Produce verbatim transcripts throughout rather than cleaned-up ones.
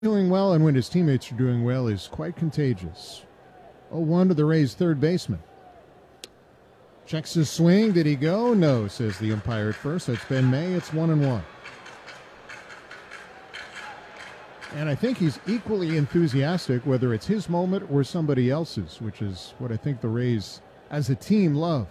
Doing well and when his teammates are doing well is quite contagious. oh one to the Rays' third baseman. Checks his swing. Did he go? No, says the umpire at first. That's Ben May. It's one and one. And I think he's equally enthusiastic, whether it's his moment or somebody else's, which is what I think the Rays as a team love.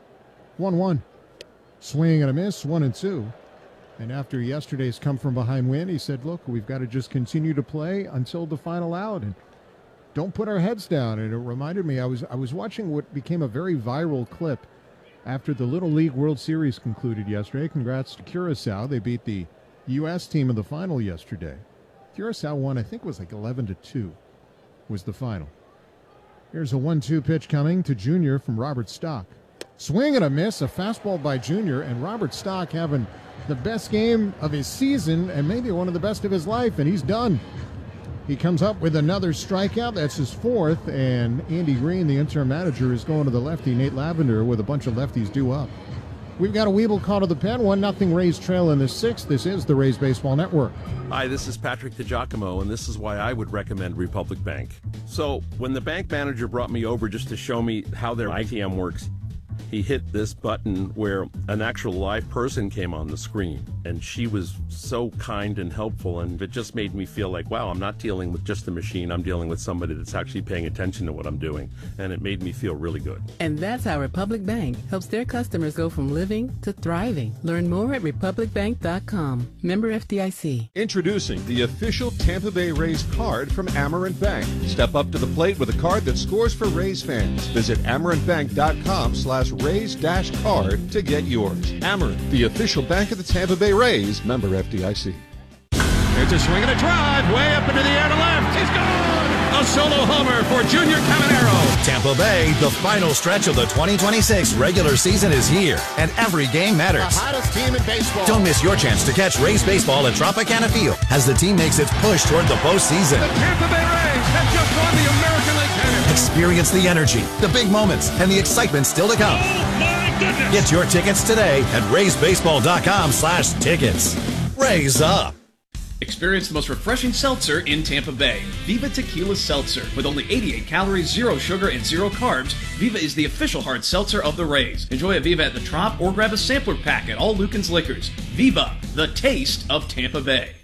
one one. Swing and a miss, one and two. And after yesterday's come from behind win, he said, look, we've got to just continue to play until the final out and don't put our heads down. And it reminded me, I was I was watching what became a very viral clip after the Little League World Series concluded yesterday. Congrats to Curaçao. They beat the U S team in the final yesterday. Curaçao won, I think it was like eleven to two was the final. Here's a one two pitch coming to Junior from Robert Stock. Swing and a miss, a fastball by Junior, and Robert Stock having the best game of his season and maybe one of the best of his life, and he's done. He comes up with another strikeout. That's his fourth, and Andy Green, the interim manager, is going to the lefty, Nate Lavender, with a bunch of lefties due up. We've got a Weeble call to the pen, one nothing Rays trail in the sixth. This is the Rays Baseball Network. Hi, this is Patrick DiGiacomo, and this is why I would recommend Republic Bank. So, when the bank manager brought me over just to show me how their I T M works, he hit this button where an actual live person came on the screen, and she was so kind and helpful, and it just made me feel like, wow, I'm not dealing with just a machine, I'm dealing with somebody that's actually paying attention to what I'm doing, and it made me feel really good. And that's how Republic Bank helps their customers go from living to thriving. Learn more at republic bank dot com. Member F D I C. Introducing the official Tampa Bay Rays card from Amerant Bank. Step up to the plate with a card that scores for Rays fans. Visit amerant bank dot com slash Rays dash card to get yours. Amerant, the official bank of the Tampa Bay Rays, member F D I C. There's a swing and a drive, way up into the air to left. He's gone! A solo homer for Junior Caminero. Tampa Bay, the final stretch of the twenty twenty-six regular season is here, and every game matters. The hottest team in baseball. Don't miss your chance to catch Rays baseball at Tropicana Field as the team makes its push toward the postseason. The Tampa Bay Rays have just won the American League pennant. Experience the energy, the big moments, and the excitement still to come. Oh, my goodness! Get your tickets today at rays baseball dot com slash tickets. Raise up. Experience the most refreshing seltzer in Tampa Bay. Viva Tequila Seltzer. With only eighty-eight calories, zero sugar, and zero carbs, Viva is the official hard seltzer of the Rays. Enjoy a Viva at the Trop or grab a sampler pack at all Lucan's Liquors. Viva, the taste of Tampa Bay.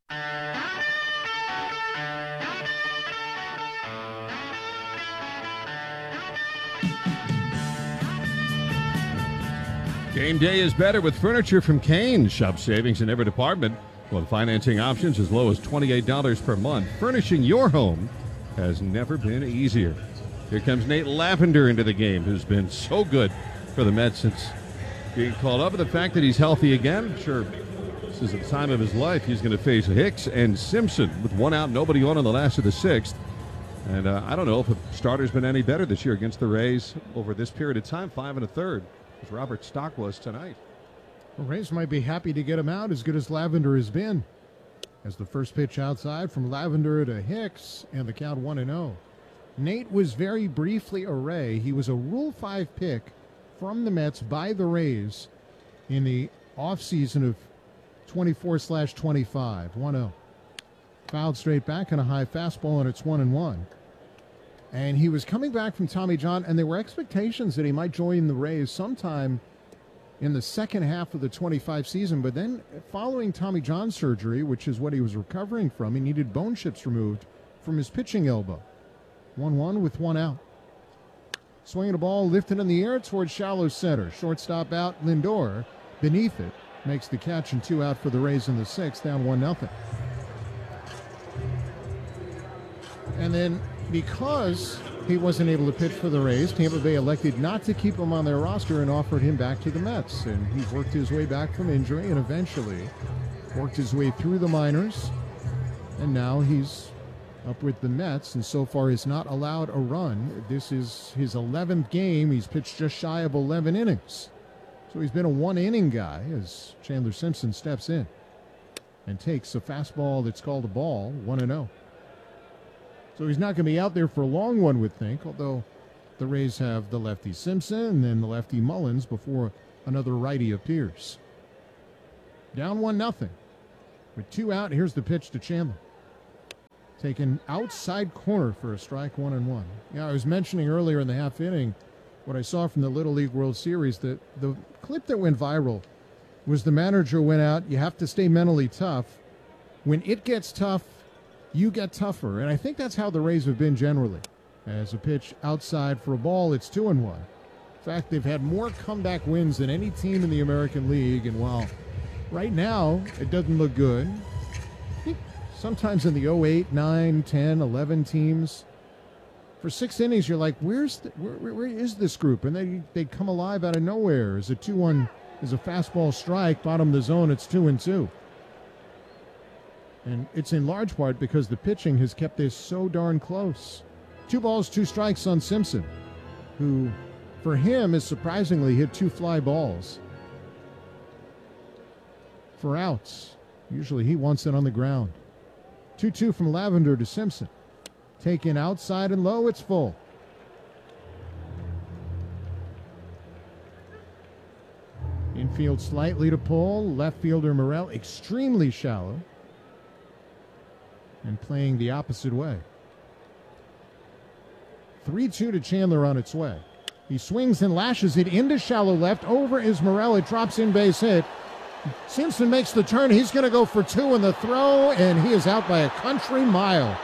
Game day is better with furniture from Kane. Shop savings in every department. With financing options as low as twenty-eight dollars per month. Furnishing your home has never been easier. Here comes Nate Lavender into the game, who's been so good for the Mets since being called up. And the fact that he's healthy again, sure, this is the time of his life. He's going to face Hicks and Simpson with one out, nobody on in the last of the sixth. And uh, I don't know if a starter's been any better this year against the Rays over this period of time, five and a third, as Robert Stock was tonight. The Rays might be happy to get him out, as good as Lavender has been. As the first pitch outside from Lavender to Hicks, and the count one and oh. Nate was very briefly a Ray. He was a Rule five pick from the Mets by the Rays in the offseason of twenty-four slash twenty-five. one oh. Fouled straight back and a high fastball, and it's one and one. And he was coming back from Tommy John, and there were expectations that he might join the Rays sometime in the second half of the twenty-five season, but then following Tommy John surgery, which is what he was recovering from, he needed bone chips removed from his pitching elbow. one one with one out. Swinging a ball lifted in the air towards shallow center. Shortstop out, Lindor beneath it. Makes the catch and two out for the Rays in the sixth, down one nothing. And then because he wasn't able to pitch for the Rays, Tampa Bay elected not to keep him on their roster and offered him back to the Mets. And he worked his way back from injury and eventually worked his way through the minors. And now he's up with the Mets, and so far has not allowed a run. This is his eleventh game. He's pitched just shy of eleven innings. So he's been a one-inning guy as Chandler Simpson steps in and takes a fastball that's called a ball, one and oh. So he's not going to be out there for a long one, would think, although the Rays have the lefty Simpson and then the lefty Mullins before another righty appears. Down one nothing. With two out, here's the pitch to Chandler. Taken outside corner for a strike, one and one. Yeah, I was mentioning earlier in the half inning what I saw from the Little League World Series, that the clip that went viral was the manager went out, you have to stay mentally tough. When it gets tough, you get tougher. And I think that's how the Rays have been generally. As a pitch outside for a ball, it's two and one. In fact, they've had more comeback wins than any team in the American League. And while right now it doesn't look good, I think sometimes in the oh eight, nine, ten, eleven teams, for six innings, you're like, where's the, where, where, where is this group? And they they come alive out of nowhere. Is a two one, is a fastball strike, bottom of the zone, it's two and two. And it's in large part because the pitching has kept this so darn close. Two balls, two strikes on Simpson, who, for him, has surprisingly hit two fly balls for outs. Usually he wants it on the ground. two two from Lavender to Simpson. Taken outside and low, it's full. Infield slightly to pull. Left fielder Morel extremely shallow and playing the opposite way. three two to Chandler on its way. He swings and lashes it into shallow left. Over is Morel. It drops in, base hit. Simpson makes the turn. He's going to go for two in the throw, and he is out by a country mile.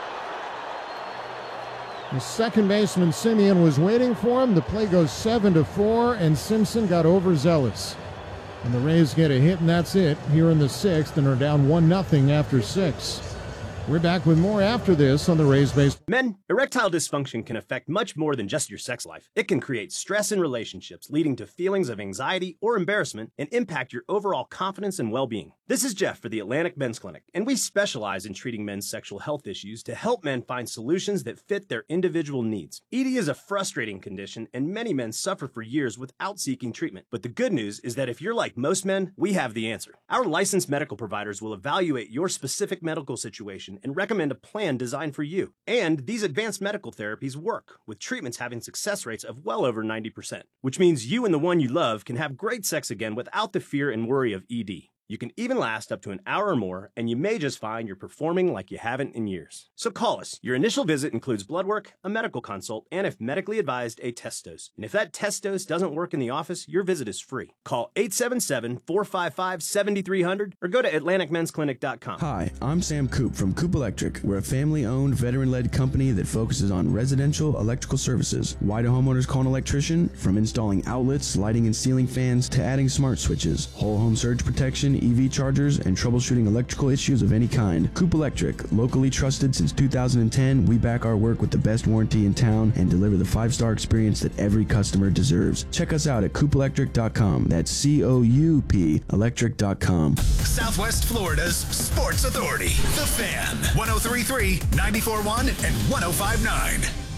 The second baseman, Simeon, was waiting for him. The play goes seven to four, and Simpson got overzealous. And the Rays get a hit, and that's it here in the sixth, and are down one nothing after six. We're back with more after this on the Rays Base. Men, erectile dysfunction can affect much more than just your sex life. It can create stress in relationships, leading to feelings of anxiety or embarrassment, and impact your overall confidence and well-being. This is Jeff for the Atlantic Men's Clinic, and we specialize in treating men's sexual health issues to help men find solutions that fit their individual needs. E D is a frustrating condition, and many men suffer for years without seeking treatment. But the good news is that if you're like most men, we have the answer. Our licensed medical providers will evaluate your specific medical situation and recommend a plan designed for you. And these advanced medical therapies work, with treatments having success rates of well over ninety percent, which means you and the one you love can have great sex again without the fear and worry of E D. You can even last up to an hour or more, and you may just find you're performing like you haven't in years. So call us. Your initial visit includes blood work, a medical consult, and if medically advised, a test dose. And if that test dose doesn't work in the office, your visit is free. Call eight seven seven, four five five, seven three zero zero or go to atlantic men's clinic dot com. Hi, I'm Sam Coop from Coop Electric. We're a family-owned, veteran-led company that focuses on residential electrical services. Why do homeowners call an electrician? From installing outlets, lighting and ceiling fans, to adding smart switches, whole home surge protection, E V chargers, and troubleshooting electrical issues of any kind. Coop Electric, locally trusted since two thousand ten, we back our work with the best warranty in town and deliver the five-star experience that every customer deserves. Check us out at coop electric dot com. That's C O U P electric dot com. Southwest Florida's Sports Authority. The Fan. one oh three point three, ninety-four point one, and one oh five point nine.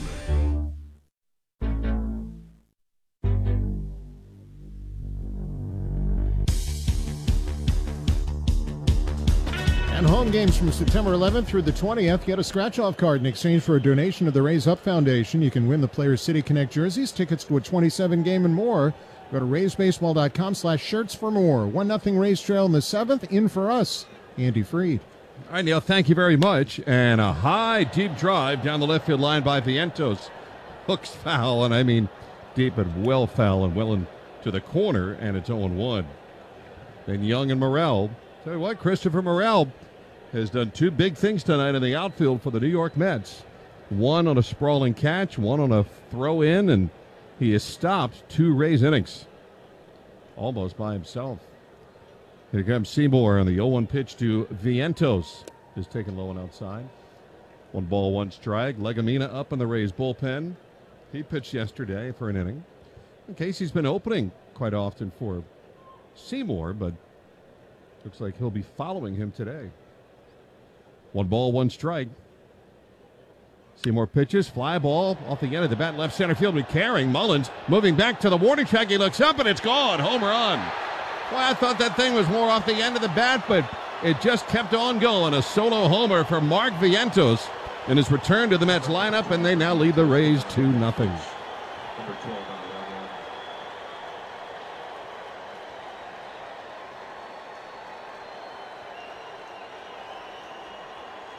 And home games from September eleventh through the twentieth. Get a scratch-off card in exchange for a donation to the Raise Up Foundation. You can win the Players City Connect jerseys, tickets to a twenty-seven game, and more. Go to rays baseball dot com slash shirts for more. one nothing Rays trail in the seventh. In for us, Andy Freed. All right, Neil, thank you very much. And a high, deep drive down the left field line by Vientos. Hooks foul, and I mean deep and well foul and well into the corner, and it's oh and one. Then Young and Morel. Tell you what, Christopher Morel has done two big things tonight in the outfield for the New York Mets. One on a sprawling catch, one on a throw in, and he has stopped two Rays innings almost by himself. Here comes Seymour on the oh one pitch to Vientos. Is taken low and outside. One ball, one strike. Legumina up in the Rays bullpen. He pitched yesterday for an inning. And Casey's been opening quite often for Seymour, but looks like he'll be following him today. One ball, one strike. Seymour pitches, fly ball off the end of the bat, left center field with Carring. Mullins moving back to the warning track. He looks up and it's gone. Home run. Well, I thought that thing was more off the end of the bat, but it just kept on going. A solo homer for Mark Vientos in his return to the Mets lineup, and they now lead the Rays two nothing.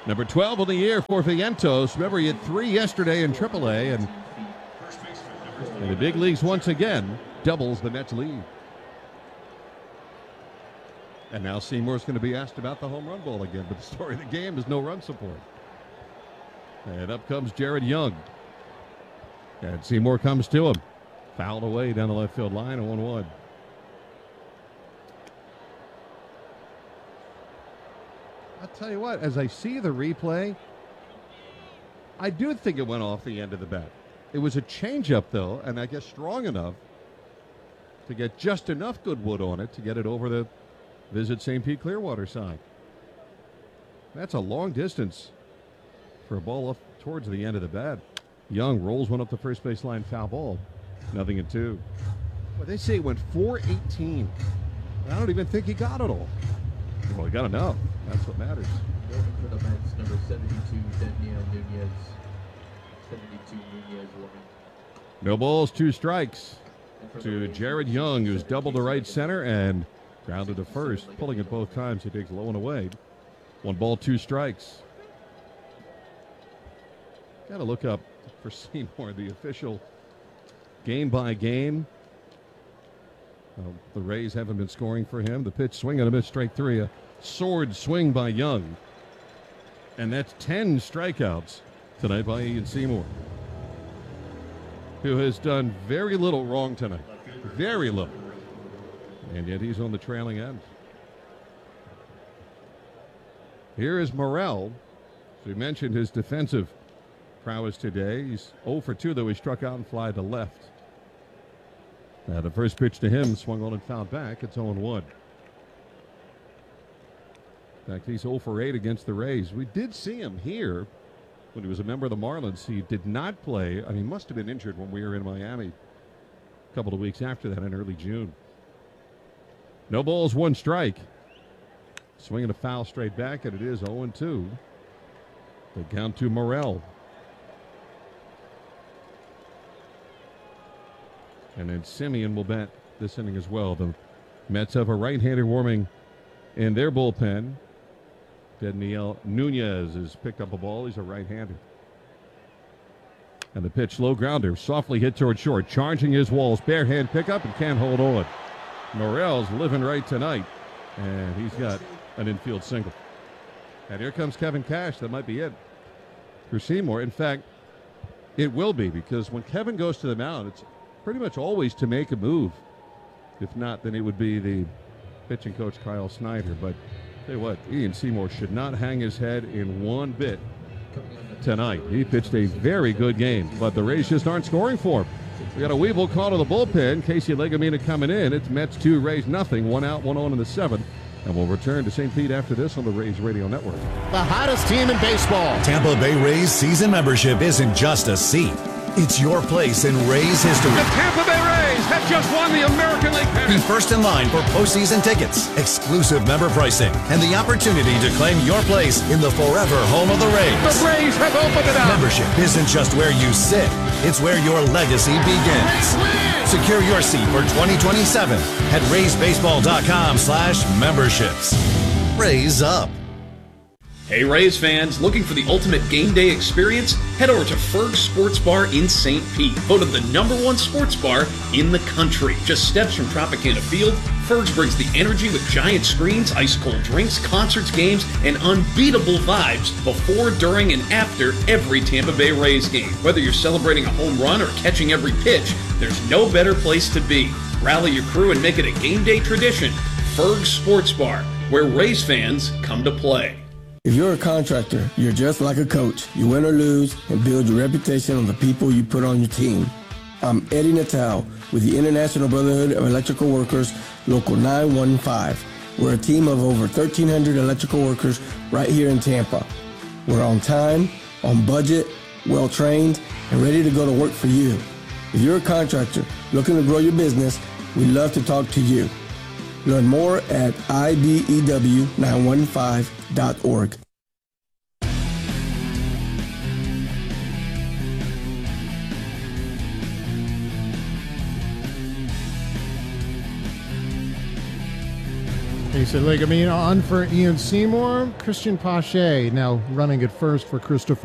Number twelve on the year for Vientos. Remember, he had three yesterday in triple A, and in the big leagues once again, doubles the Mets lead. And now Seymour's going to be asked about the home run ball again, but the story of the game is no run support. And up comes Jared Young. And Seymour comes to him. Fouled away down the left field line, and one one. I'll tell you what, as I see the replay, I do think it went off the end of the bat. It was a changeup, though, and I guess strong enough to get just enough good wood on it to get it over the Visit Saint Pete Clearwater side. That's a long distance for a ball up towards the end of the bat. Young rolls one up the first base line, foul ball. Nothing in two. Well, they say it went four eighteen. I don't even think he got it all. Well, he got enough. That's what matters. For the Mets, number seventy-two, Daniel Nunez. seventy-two, Nunez warming. No balls, two strikes to Jared Young, who's doubled to right center and grounded to first, pulling it both times. He digs low and away. One ball, two strikes. Got to look up for Seymour, the official game by game. Well, the Rays haven't been scoring for him. The pitch swing and a miss, strike three. A sword swing by Young. And that's ten strikeouts tonight by Ian Seymour, who has done very little wrong tonight. Very little. And yet he's on the trailing end. Here is Morel. So we mentioned his defensive prowess today. He's oh for two, though. He struck out and fly to left. Now the first pitch to him swung on and fouled back. It's oh one. In fact, he's oh for eight against the Rays. We did see him here when he was a member of the Marlins. He did not play. I mean, he must have been injured when we were in Miami a couple of weeks after that in early June. No balls, one strike. Swinging a foul straight back, and it is oh two. They count to Morel. And then Simeon will bat this inning as well. The Mets have a right-hander warming in their bullpen. Daniel Nunez has picked up a ball. He's a right-hander. And the pitch, low grounder, softly hit toward short, charging his walls. Bare hand pickup and can't hold on. Morel's living right tonight, and he's got an infield single. And here comes Kevin Cash. That might be it for Seymour. In fact, it will be, because when Kevin goes to the mound, it's pretty much always to make a move. If not, then it would be the pitching coach, Kyle Snyder. But tell you what, Ian Seymour should not hang his head in one bit tonight. He pitched a very good game, but the Rays just aren't scoring for him. We got a Weevil call to the bullpen. Casey Legumina coming in. It's Mets two, Rays nothing. One out, one on in the seventh. And we'll return to Saint Pete after this on the Rays Radio Network. The hottest team in baseball. Tampa Bay Rays season membership isn't just a seat. It's your place in Rays history. The Tampa Bay Rays have just won the American League pennant. Be first in line for postseason tickets, exclusive member pricing, and the opportunity to claim your place in the forever home of the Rays. The Rays have opened it up. Membership isn't just where you sit. It's where your legacy begins. Secure your seat for twenty twenty-seven at raysbaseball.com slash memberships. Raise up. Hey Rays fans, looking for the ultimate game day experience? Head over to Ferg's Sports Bar in Saint Pete, voted the number one sports bar in the country. Just steps from Tropicana Field, Ferg's brings the energy with giant screens, ice-cold drinks, concerts, games, and unbeatable vibes before, during, and after every Tampa Bay Rays game. Whether you're celebrating a home run or catching every pitch, there's no better place to be. Rally your crew and make it a game day tradition. Ferg's Sports Bar, where Rays fans come to play. If you're a contractor, you're just like a coach. You win or lose and build your reputation on the people you put on your team. I'm Eddie Natal with the International Brotherhood of Electrical Workers, Local nine one five. We're a team of over thirteen hundred electrical workers right here in Tampa. We're on time, on budget, well-trained, and ready to go to work for you. If you're a contractor looking to grow your business, we'd love to talk to you. Learn more at I B E W nine one five dot org. A said Legamine on for Ian Seymour. Christian Pache now running at first for Christopher